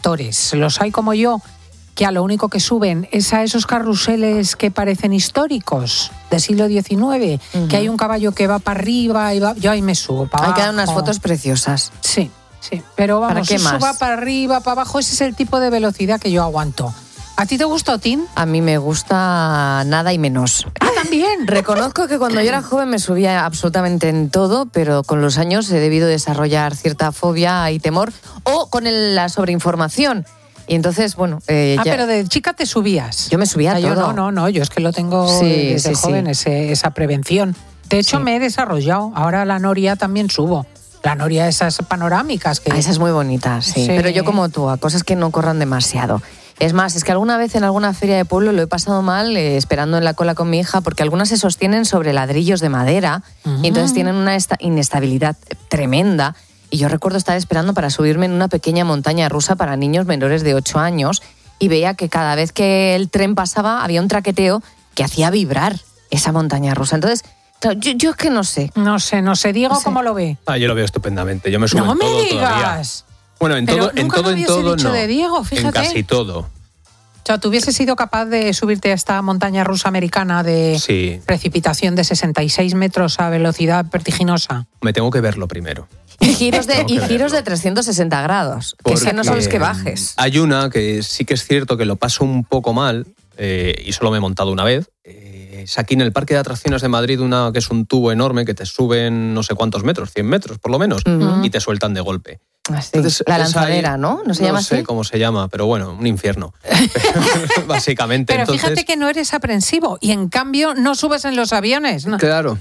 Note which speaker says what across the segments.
Speaker 1: detractores. Los hay como yo, que a lo único que suben es a esos carruseles que parecen históricos del siglo XIX, que hay un caballo que va para arriba y va... Yo ahí me subo para abajo.
Speaker 2: Hay que dar unas fotos preciosas.
Speaker 1: Sí, pero vamos,
Speaker 2: ¿para qué más?
Speaker 1: suba para arriba, para abajo, ese es el tipo de velocidad que yo aguanto. ¿A ti te gusta, Otín?
Speaker 2: A mí me gusta nada y menos.
Speaker 1: Ah, también.
Speaker 2: Reconozco que cuando yo era joven me subía absolutamente en todo, pero con los años he debido desarrollar cierta fobia y temor, o con la sobreinformación. Y entonces, bueno...
Speaker 1: pero de chica te subías.
Speaker 2: Yo me subía a todo.
Speaker 1: Yo no, yo es que lo tengo desde joven, esa prevención. De hecho, me he desarrollado. Ahora la noria también subo. La noria, esas panorámicas.
Speaker 2: Esas muy bonitas, sí. Pero yo como tú, a cosas que no corran demasiado. Es más, es que alguna vez en alguna feria de pueblo lo he pasado mal esperando en la cola con mi hija, porque algunas se sostienen sobre ladrillos de madera y entonces tienen una inestabilidad tremenda. Y yo recuerdo estar esperando para subirme en una pequeña montaña rusa para niños menores de 8 años y veía que cada vez que el tren pasaba había un traqueteo que hacía vibrar esa montaña rusa. Entonces, yo es que no sé.
Speaker 1: No sé. Diego, ¿cómo lo ve?
Speaker 3: Yo lo veo estupendamente. Yo me subo en todo todavía.
Speaker 1: ¡No me digas!
Speaker 3: Bueno, en todo
Speaker 1: dicho
Speaker 3: no.
Speaker 1: De Diego, fíjate.
Speaker 3: En casi todo.
Speaker 1: O sea, ¿tú hubieses sido capaz de subirte a esta montaña rusa americana de precipitación de 66 metros a velocidad vertiginosa?
Speaker 3: Me tengo que verlo primero.
Speaker 2: Y giros de 360 grados, que ese no sabes que bajes.
Speaker 3: Hay una que sí que es cierto que lo paso un poco mal, y solo me he montado una vez. Es aquí en el Parque de Atracciones de Madrid, una que es un tubo enorme que te suben no sé cuántos metros, 100 metros por lo menos, y te sueltan de golpe.
Speaker 2: Entonces, la lanzadera, ¿no? ¿No se llama así?
Speaker 3: No sé cómo se llama, pero bueno, un infierno. Básicamente.
Speaker 1: Pero fíjate que no eres aprensivo y en cambio no subes en los aviones, ¿no?
Speaker 3: Claro.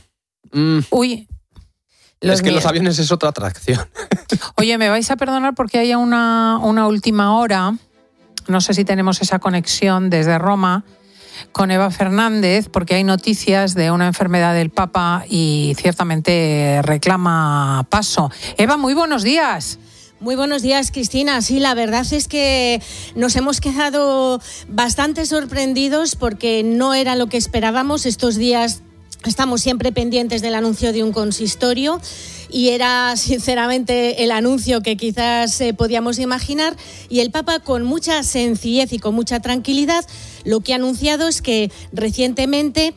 Speaker 1: Uy.
Speaker 3: Es que los aviones es otra atracción.
Speaker 1: Oye, me vais a perdonar porque hay una última hora, no sé si tenemos esa conexión desde Roma con Eva Fernández, porque hay noticias de una enfermedad del Papa y ciertamente reclama paso. Eva, muy buenos días.
Speaker 4: Muy buenos días, Cristina. Sí, la verdad es que nos hemos quedado bastante sorprendidos porque no era lo que esperábamos. Estos días estamos siempre pendientes del anuncio de un consistorio y era sinceramente el anuncio que quizás podíamos imaginar, y el Papa, con mucha sencillez y con mucha tranquilidad, lo que ha anunciado es que recientemente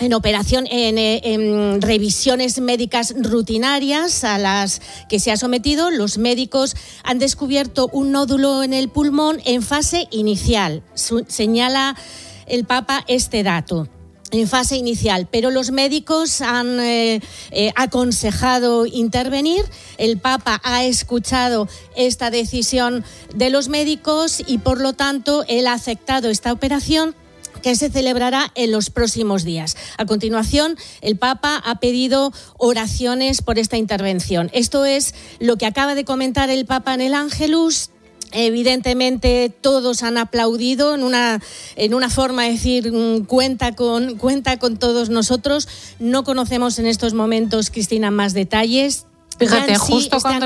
Speaker 4: en revisiones médicas rutinarias a las que se ha sometido, los médicos han descubierto un nódulo en el pulmón en fase inicial. Señala el Papa este dato. En fase inicial, pero los médicos han aconsejado intervenir. El Papa ha escuchado esta decisión de los médicos y, por lo tanto, él ha aceptado esta operación, que se celebrará en los próximos días. A continuación, el Papa ha pedido oraciones por esta intervención. Esto es lo que acaba de comentar el Papa en el Ángelus. Evidentemente todos han aplaudido en una forma de decir cuenta con todos nosotros. No conocemos en estos momentos, Cristina, más detalles.
Speaker 1: Fíjate, justo cuando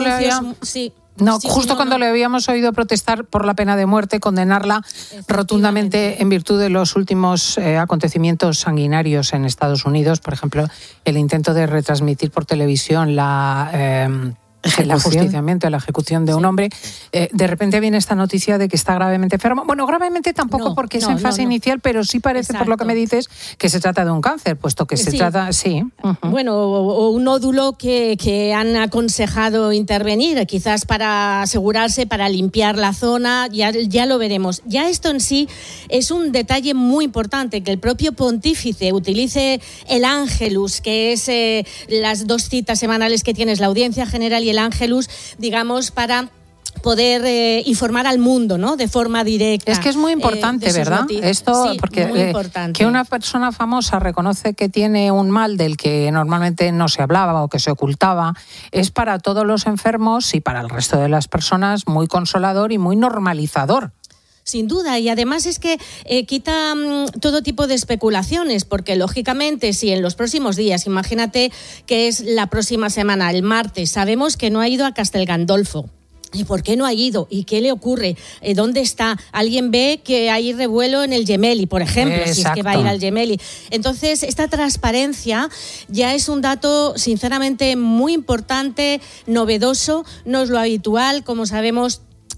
Speaker 1: le habíamos oído protestar por la pena de muerte, condenarla rotundamente en virtud de los últimos acontecimientos sanguinarios en Estados Unidos, por ejemplo, el intento de retransmitir por televisión el ajusticiamiento, la ejecución de un hombre. De repente viene esta noticia de que está gravemente enfermo. Bueno, gravemente tampoco, porque es en fase inicial, pero sí parece, por lo que me dices, que se trata de un cáncer, puesto que se trata... Sí.
Speaker 4: Bueno, o un nódulo que han aconsejado intervenir, quizás para asegurarse, para limpiar la zona, ya lo veremos. Ya esto en sí es un detalle muy importante, que el propio pontífice utilice el Ángelus, que es las 2 citas semanales que tienes, la audiencia general y el Ángelus, digamos, para poder informar al mundo, ¿no?, de forma directa.
Speaker 1: Es que es muy importante, ¿verdad? Esto,
Speaker 4: sí,
Speaker 1: porque
Speaker 4: muy importante.
Speaker 1: Que una persona famosa reconoce que tiene un mal del que normalmente no se hablaba o que se ocultaba, es para todos los enfermos y para el resto de las personas muy consolador y muy normalizador.
Speaker 4: Sin duda, y además es que quita todo tipo de especulaciones, porque lógicamente si en los próximos días, imagínate que es la próxima semana, el martes, sabemos que no ha ido a Castel Gandolfo. ¿Y por qué no ha ido? ¿Y qué le ocurre? ¿Dónde está? Alguien ve que hay revuelo en el Gemelli, por ejemplo, si es que va a ir al Gemelli. Entonces, esta transparencia ya es un dato, sinceramente, muy importante, novedoso, no es lo habitual, como sabemos.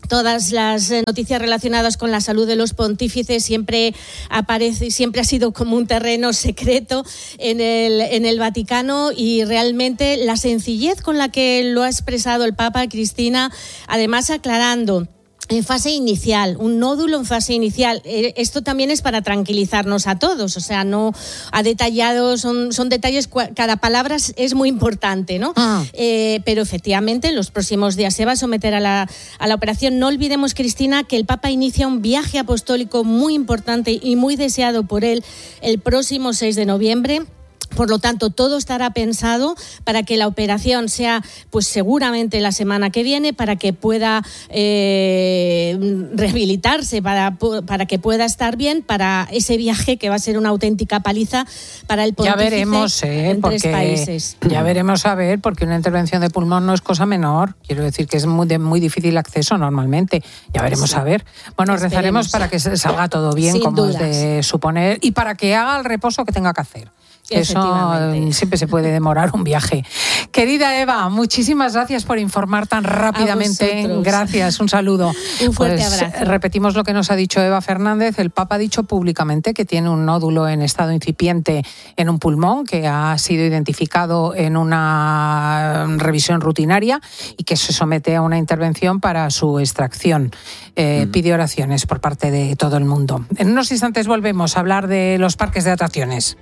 Speaker 4: todas las noticias relacionadas con la salud de los pontífices siempre ha sido como un terreno secreto en el Vaticano, y realmente la sencillez con la que lo ha expresado el Papa, Cristina, además aclarando en fase inicial, un nódulo en fase inicial. Esto también es para tranquilizarnos a todos, o sea, no ha detallado, son detalles, cada palabra es muy importante, ¿no? Pero efectivamente en los próximos días se va a someter a la operación. No olvidemos, Cristina, que el Papa inicia un viaje apostólico muy importante y muy deseado por él el próximo 6 de noviembre. Por lo tanto, todo estará pensado para que la operación sea, pues seguramente la semana que viene, para que pueda rehabilitarse, para que pueda estar bien para ese viaje que va a ser una auténtica paliza para el pontífice.
Speaker 1: Ya veremos,
Speaker 4: en 3 países.
Speaker 1: Ya veremos a ver, porque una intervención de pulmón no es cosa menor. Quiero decir que es muy difícil acceso normalmente. Ya veremos a ver. Bueno, rezaremos para que salga todo bien, sin como dudas. Es de suponer, y para que haga el reposo que tenga que hacer. Eso siempre se puede demorar un viaje. Querida Eva, muchísimas gracias por informar tan rápidamente. Gracias, un saludo.
Speaker 4: Un fuerte abrazo.
Speaker 1: Repetimos lo que nos ha dicho Eva Fernández. El Papa ha dicho públicamente que tiene un nódulo en estado incipiente en un pulmón, que ha sido identificado en una revisión rutinaria y que se somete a una intervención para su extracción. Pide oraciones por parte de todo el mundo. En unos instantes volvemos a hablar de los parques de atracciones.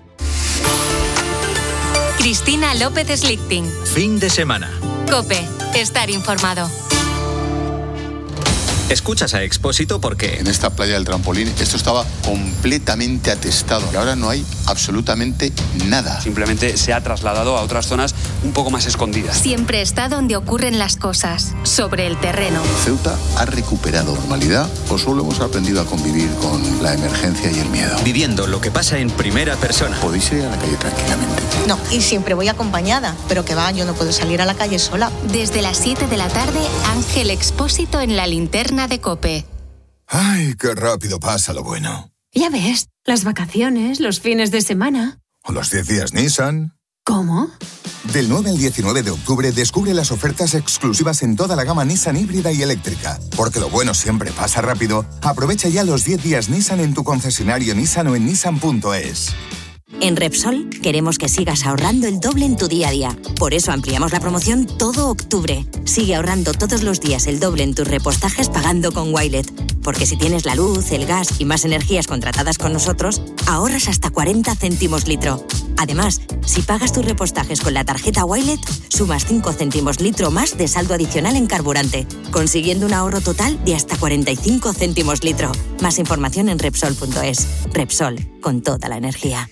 Speaker 5: Cristina López Slichting.
Speaker 6: Fin de semana.
Speaker 5: COPE. Estar informado.
Speaker 6: Escuchas a Expósito porque
Speaker 7: en esta playa del Trampolín esto estaba completamente atestado y ahora no hay absolutamente nada.
Speaker 8: Simplemente se ha trasladado a otras zonas un poco más escondidas.
Speaker 5: Siempre está donde ocurren las cosas, sobre el terreno.
Speaker 7: ¿Ceuta ha recuperado normalidad o solo hemos aprendido a convivir con la emergencia y el miedo?
Speaker 6: Viviendo lo que pasa en primera persona.
Speaker 7: ¿Podéis ir a la calle tranquilamente?
Speaker 9: No, y siempre voy acompañada, pero que va, yo no puedo salir a la calle sola.
Speaker 5: Desde las 7 de la tarde, Ángel Expósito en la linterna de COPE.
Speaker 10: Ay, qué rápido pasa lo bueno.
Speaker 11: Ya ves, las vacaciones, los fines de semana.
Speaker 10: O los 10 días Nissan.
Speaker 11: ¿Cómo?
Speaker 10: Del 9 al 19 de octubre descubre las ofertas exclusivas en toda la gama Nissan híbrida y eléctrica. Porque lo bueno siempre pasa rápido. Aprovecha ya los 10 días Nissan en tu concesionario Nissan o en nissan.es.
Speaker 12: En Repsol queremos que sigas ahorrando el doble en tu día a día. Por eso ampliamos la promoción todo octubre. Sigue ahorrando todos los días el doble en tus repostajes pagando con Wilet. Porque si tienes la luz, el gas y más energías contratadas con nosotros, ahorras hasta 40 céntimos litro. Además, si pagas tus repostajes con la tarjeta Wilet, sumas 5 céntimos litro más de saldo adicional en carburante, consiguiendo un ahorro total de hasta 45 céntimos litro. Más información en Repsol.es. Repsol, con toda la energía.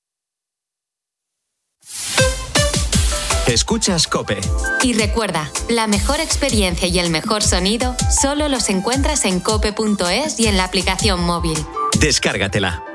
Speaker 6: Escuchas COPE.
Speaker 5: Y recuerda, la mejor experiencia y el mejor sonido solo los encuentras en cope.es y en la aplicación móvil.
Speaker 6: Descárgatela.